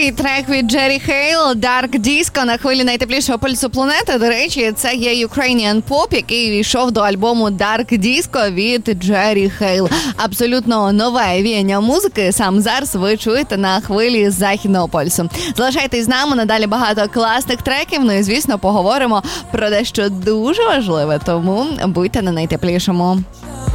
І трек від Джері Хейл «Dark Disco» на хвилі найтеплішого пульсу планети. До речі, це є Ukrainian Pop, який війшов до альбому Dark Disco від Джері Хейл. Абсолютно нове віяння музики. Сам зараз ви чуєте на хвилі західного пульсу. Залишайтесь з нами, надалі багато класних треків. Ну і, звісно, поговоримо про дещо дуже важливе, тому будьте на найтеплішому.